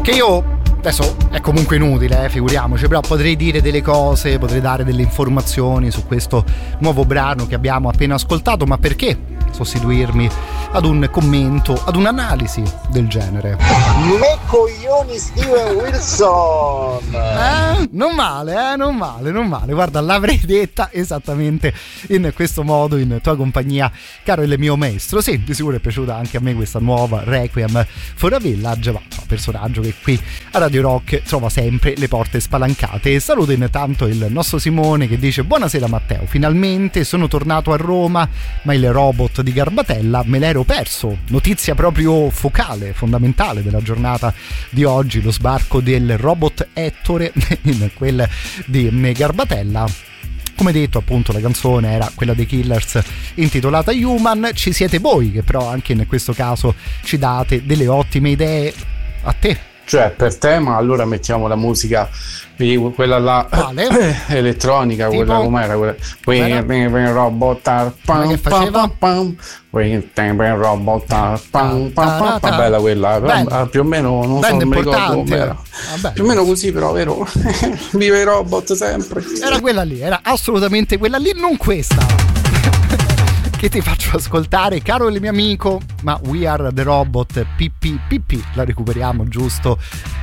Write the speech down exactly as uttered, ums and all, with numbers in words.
che io adesso è comunque inutile, eh, figuriamoci, però potrei dire delle cose, potrei dare delle informazioni su questo nuovo brano che abbiamo appena ascoltato, ma perché sostituirmi ad un commento, ad un'analisi del genere? Me coglioni Steven Wilson! Eh, non male, eh, non male, non male. Guarda, l'avrei detta esattamente in questo modo in tua compagnia, caro il mio maestro. Sì, di sicuro è piaciuta anche a me questa nuova Requiem for a Village, ma un personaggio che qui a Radio Rock trova sempre le porte spalancate. E saluto intanto il nostro Simone che dice: buonasera Matteo, finalmente sono tornato a Roma, ma il robot di Garbatella me l'ero perso. Notizia proprio focale, fondamentale della giornata di oggi, lo sbarco del robot Ettore in quel di Garbatella. Come detto, appunto, la canzone era quella dei Killers intitolata Human. Ci siete voi che però anche in questo caso ci date delle ottime idee. A te? Cioè, per te, ma allora mettiamo la musica, quella là, vale. elettronica, tipo? Quella com'era? Quella, quella robot, pam pam pam, robot, pam pam pam, bella quella, però, più o meno non so, non mi ricordo com'era. Vabbè, più o meno così, però, vero? Viva i robot sempre. Era quella lì, era assolutamente quella lì, non questa che ti faccio ascoltare, caro il mio amico, ma We Are The Robot, P P P P, la recuperiamo giusto